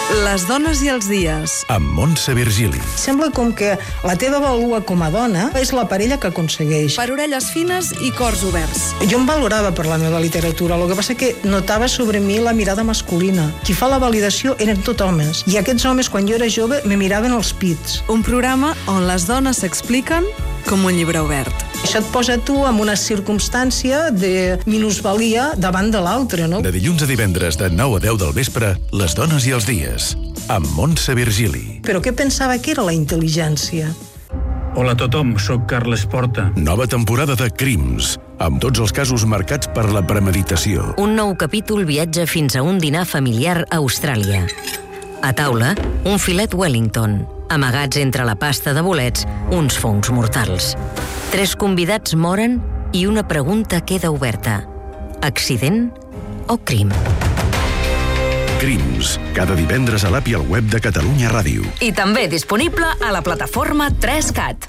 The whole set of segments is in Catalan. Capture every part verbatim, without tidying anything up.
Les dones i els dies. Amb Montse Virgili. Sembla com que la teva vàlua com a dona és la parella que aconsegueix. Per orelles fines i cors oberts. Jo em valorava per la meva literatura, el que passa que notava sobre mi la mirada masculina. Qui fa la validació eren tot homes. I aquests homes, quan jo era jove, me miraven els pits. Un programa on les dones s'expliquen com un llibre obert. Això et posa tu en una circumstància de minusvalia davant de l'altre, no? De dilluns a divendres de nou a deu del vespre, Les dones i els dies, amb Montse Virgili. Però què pensava que era la intel·ligència? Hola a tothom, sóc Carles Porta. Nova temporada de Crims, amb tots els casos marcats per la premeditació. Un nou capítol viatja fins a un dinar familiar a Austràlia. A taula, un filet Wellington. Amagats entre la pasta de bolets, uns fongs mortals. Tres convidats moren i una pregunta queda oberta. Accident o crim? Crims, cada divendres a l'app i al web de Catalunya Ràdio. I també disponible a la plataforma tres cat.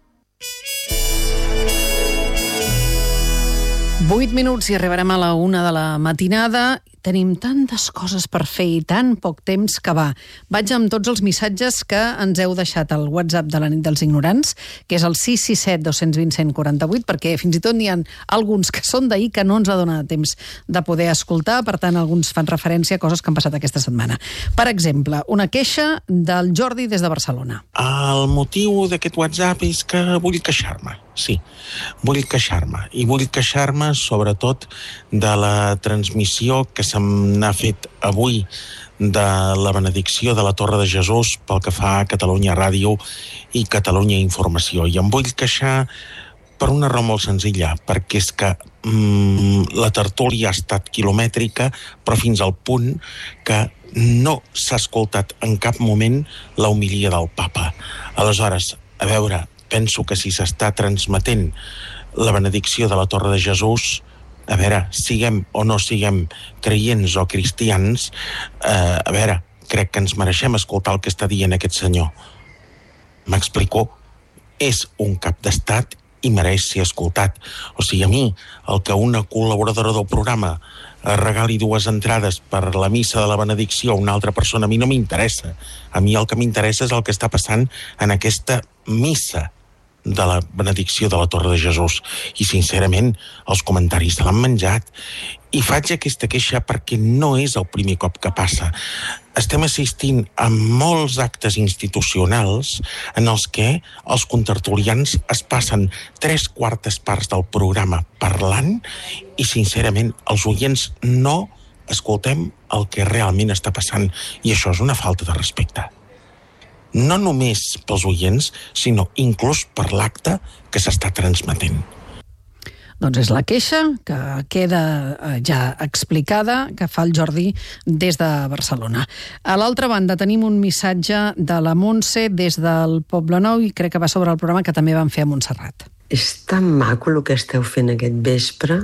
Vuit minuts i arribarem a la una de la matinada. Tenim tantes coses per fer i tan poc temps que va. Vaig amb tots els missatges que ens heu deixat al WhatsApp de la nit dels ignorants, que és el sis sis set dos dos zero cent quaranta-vuit, perquè fins i tot n'hi ha alguns que són d'ahir que no ens ha donat temps de poder escoltar, per tant, alguns fan referència a coses que han passat aquesta setmana. Per exemple, una queixa del Jordi des de Barcelona. El motiu d'aquest WhatsApp és que vull queixar-me, sí. Vull queixar-me. I vull queixar-me sobretot de la transmissió que se n'ha fet avui de la benedicció de la Torre de Jesús pel que fa a Catalunya Ràdio i Catalunya Informació. I em vull queixar per una raó molt senzilla, perquè és que mm, la tertúlia ha estat quilomètrica, però fins al punt que no s'ha escoltat en cap moment la homilia del papa. Aleshores, a veure, penso que si s'està transmetent la benedicció de la Torre de Jesús, a veure, siguem o no siguem creients o cristians, eh, a veure, crec que ens mereixem escoltar el que està dient aquest senyor. M'explico? És un cap d'estat i mereix ser escoltat. O sigui, a mi, el que una col·laboradora del programa regali dues entrades per la missa de la benedicció a una altra persona, a mi no m'interessa. A mi el que m'interessa és el que està passant en aquesta missa de la benedicció de la Torre de Jesús. I, sincerament, els comentaris se l'han menjat. I faig aquesta queixa perquè no és el primer cop que passa. Estem assistint a molts actes institucionals en els que els contertulians es passen tres quartes parts del programa parlant i, sincerament, els oients no escoltem el que realment està passant. I això és una falta de respecte. No només pels oients, sinó inclús per l'acte que s'està transmetent. Doncs és la queixa que queda ja explicada, que fa el Jordi des de Barcelona. A l'altra banda tenim un missatge de la Montse des del Poblenou i crec que va sobre el programa que també van fer a Montserrat. És tan maco el que esteu fent aquest vespre,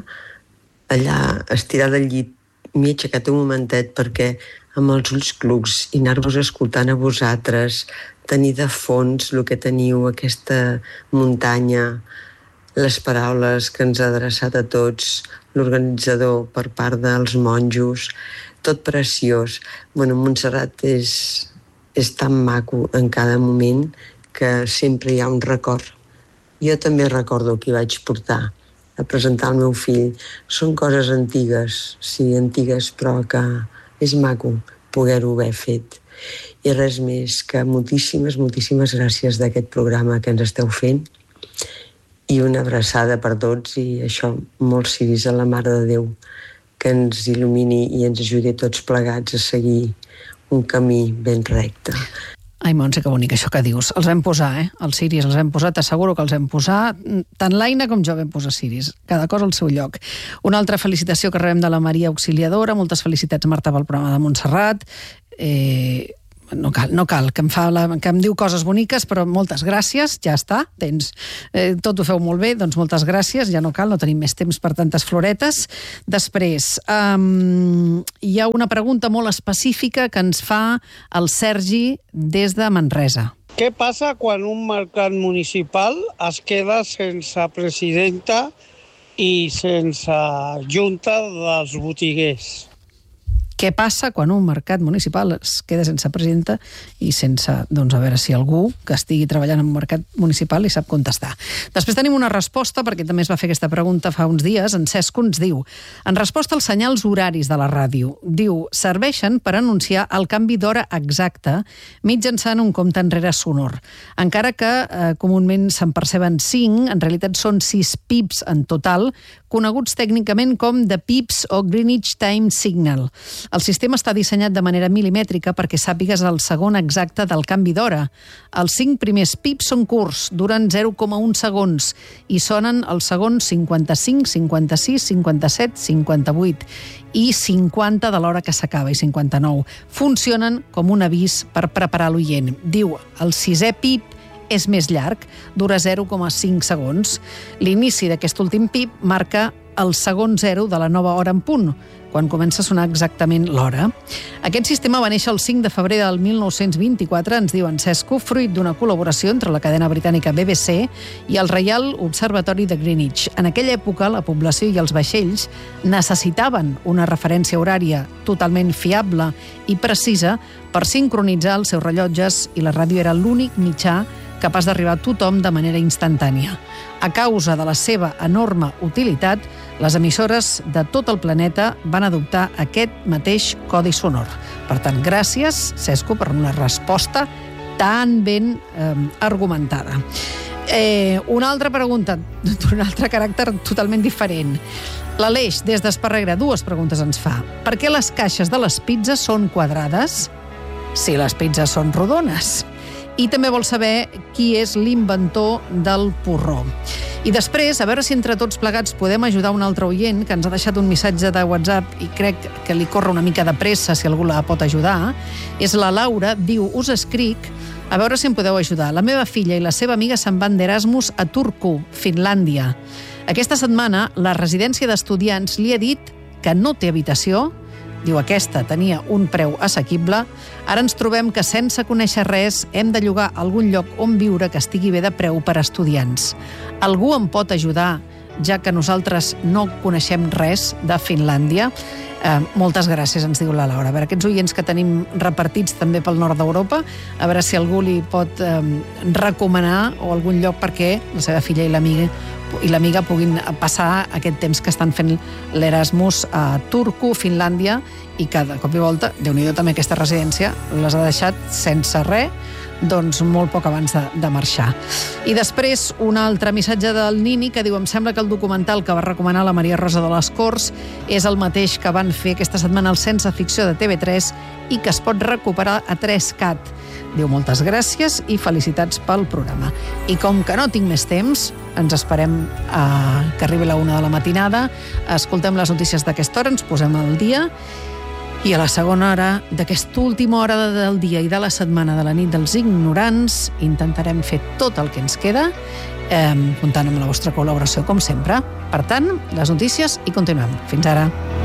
allà estirada al llit. M'he aixecat un momentet perquè amb els ulls clucs i anar-vos escoltant a vosaltres, tenir de fons el que teniu, aquesta muntanya, les paraules que ens ha adreçat a tots, l'organitzador per part dels monjos, tot preciós. Bueno, Montserrat és, és tan maco en cada moment que sempre hi ha un record. Jo també recordo qui vaig portar a presentar el meu fill. Són coses antigues, sí, antigues, però que és maco poder-ho haver fet. I res més que moltíssimes, moltíssimes gràcies d'aquest programa que ens esteu fent i una abraçada per tots i això, molts ciris a la Mare de Déu que ens il·lumini i ens ajudi a tots plegats a seguir un camí ben recte. Ai, Montse, que bonic això que dius. Els vam posar, eh? Els ciris els vam posar, t'asseguro que els vam posar. Tant l'Aina com jo vam posar ciris. Cada cosa al seu lloc. Una altra felicitació que rebem de la Maria Auxiliadora. Moltes felicitats, Marta, pel programa de Montserrat. Eh... No cal, no cal, que em, fa la, que em diu coses boniques, però moltes gràcies, ja està, tens, eh, tot ho feu molt bé, doncs moltes gràcies, ja no cal, no tenim més temps per tantes floretes. Després, um, hi ha una pregunta molt específica que ens fa el Sergi des de Manresa. Què passa quan un mercat municipal es queda sense presidenta i sense junta dels botiguers? Què passa quan un mercat municipal es queda sense presidenta i sense, doncs, a veure si algú que estigui treballant en un mercat municipal li sap contestar. Després tenim una resposta, perquè també es va fer aquesta pregunta fa uns dies. En Cesc ens diu, en resposta als senyals horaris de la ràdio, diu, serveixen per anunciar el canvi d'hora exacte mitjançant un compte enrere sonor. Encara que eh, comunament se'n perceben cinc, en realitat són sis pips en total, coneguts tècnicament com de pips o Greenwich Time Signal. El sistema està dissenyat de manera milimètrica perquè sàpigues el segon exacte del canvi d'hora. Els cinc primers pips són curts, duren zero coma un segons i sonen els segons cinquanta-cinc, cinquanta-sis, cinquanta-set, cinquanta-vuit i cinquanta de l'hora que s'acaba, i cinquanta-nou. Funcionen com un avís per preparar l'oient. Diu, el sisè pip és més llarg, dura zero coma cinc segons. L'inici d'aquest últim pip marca el segon zero de la nova hora en punt, quan comença a sonar exactament l'hora. Aquest sistema va néixer el cinc de febrer del mil nou-cents vint-i-quatre, ens diu en Cesco, fruit d'una col·laboració entre la cadena britànica B B C i el Reial Observatori de Greenwich. En aquella època, la població i els vaixells necessitaven una referència horària totalment fiable i precisa per sincronitzar els seus rellotges, i la ràdio era l'únic mitjà capaç d'arribar a tothom de manera instantània. A causa de la seva enorme utilitat, les emissores de tot el planeta van adoptar aquest mateix codi sonor. Per tant, gràcies, Cesco, per una resposta tan ben eh, argumentada. Eh, una altra pregunta, d'un altre caràcter totalment diferent. L'Aleix, des d'Esparreguera, dues preguntes ens fa. Per què les caixes de les pizzas són quadrades si les pizzas són rodones? I també vol saber qui és l'inventor del porró. I després, a veure si entre tots plegats podem ajudar un altre oient que ens ha deixat un missatge de WhatsApp i crec que li corre una mica de pressa si algú la pot ajudar. És la Laura, diu, us escric, a veure si em podeu ajudar. La meva filla i la seva amiga se'n van d'Erasmus a Turku, Finlàndia. Aquesta setmana, la residència d'estudiants li ha dit que no té habitació. Diu, aquesta tenia un preu assequible. Ara ens trobem que sense conèixer res hem de llogar algun lloc on viure que estigui bé de preu per a estudiants. Algú em pot ajudar, ja que nosaltres no coneixem res de Finlàndia? Eh, moltes gràcies, ens diu la Laura. A veure, aquests oients que tenim repartits també pel nord d'Europa, a veure si algú li pot eh, recomanar o algun lloc perquè la seva filla i l'amiga i l'amiga puguin passar aquest temps que estan fent l'Erasmus a Turku, Finlàndia, i cada cop i volta, Déu-n'hi-do també aquesta residència, les ha deixat sense res, doncs molt poc abans de, de marxar. I després un altre missatge del Nini que diu, em sembla que el documental que va recomanar la Maria Rosa de les Corts és el mateix que van fer aquesta setmana al Sense Ficció de T V tres i que es pot recuperar a tres cat. Diu, moltes gràcies i felicitats pel programa. I com que no tinc més temps, ens esperem a que arribi la una de la matinada, escoltem les notícies d'aquesta hora, ens posem al dia, i a la segona hora d'aquesta última hora del dia i de la setmana de la nit dels ignorants intentarem fer tot el que ens queda, eh, comptant amb la vostra col·laboració, com sempre. Per tant, les notícies i continuem. Fins ara.